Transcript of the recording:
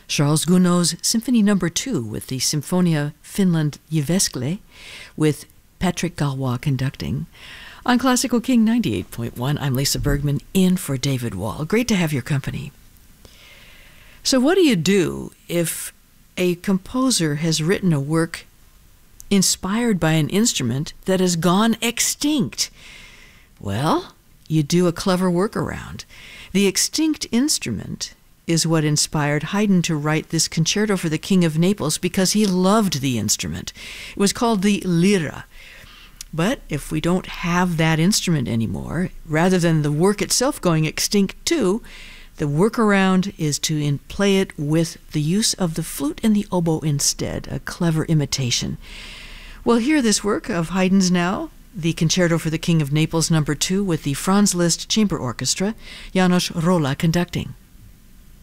Charles Gounod's Symphony No. 2 with the Symphonia Finland Jyväskylä with Patrick Galois conducting. On Classical King 98.1, I'm Lisa Bergman, in for David Wall. Great to have your company. So what do you do if a composer has written a work inspired by an instrument that has gone extinct? Well, you do a clever workaround. The extinct instrument is what inspired Haydn to write this concerto for the King of Naples, because he loved the instrument. It was called the lira. But if we don't have that instrument anymore, rather than the work itself going extinct too, the workaround is to play it with the use of the flute and the oboe instead, a clever imitation. We'll hear this work of Haydn's now, the Concerto for the King of Naples No. 2 with the Franz Liszt Chamber Orchestra, János Róla conducting.